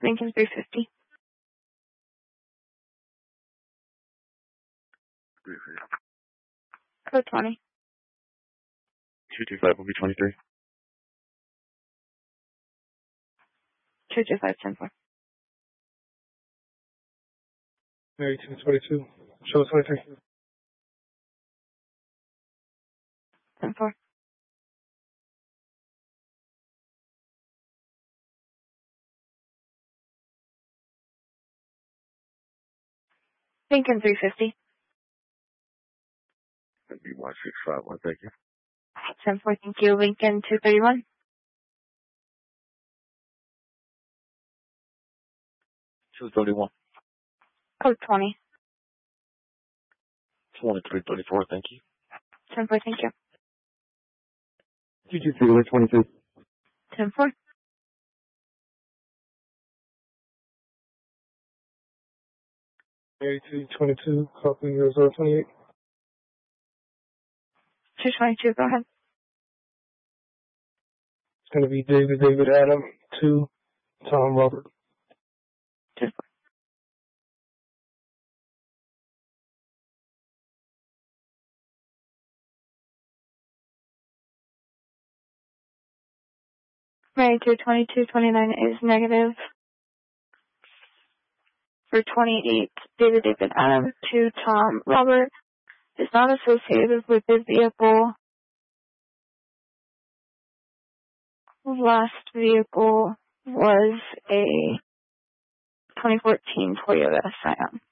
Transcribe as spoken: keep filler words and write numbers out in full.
Lincoln three fifty. Code twenty. two two five will be twenty-three. two two five ten four. Mary two twenty-two. Show twenty-three. ten four. Lincoln three fifty. That'd be one six five one, thank you. ten four, thank you. Lincoln two thirty-one. two thirty-one. Code twenty. twenty-three thirty-four, thank you. ten four, thank you. two two three, twenty-two. ten four. Mary two twenty-two. Copy zero zero twenty-eight. two twenty-two, go ahead. It's going to be David, David, Adam, two, Tom, Robert. two four. Mary two twenty-two twenty-nine is negative. For twenty-eight, David, David, Adam, two, Tom, Robert is not associated with the vehicle. Last vehicle was a twenty fourteen Toyota Scion.